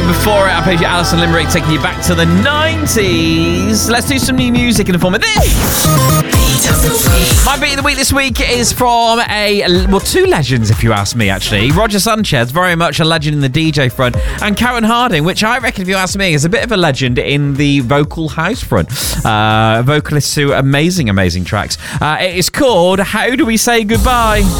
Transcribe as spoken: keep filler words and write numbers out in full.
before it, I played you Alison Limerick, taking you back to the nineties. Let's do some new music in the form of this. My beat of the week this week is from a, well, two legends, if you ask me, actually. Roger Sanchez, very much a legend in the D J front, and Karen Harding, which I reckon, if you ask me, is a bit of a legend in the vocal house front. Uh, vocalists who amazing, amazing tracks. Uh, it is called How Do We Say Goodbye?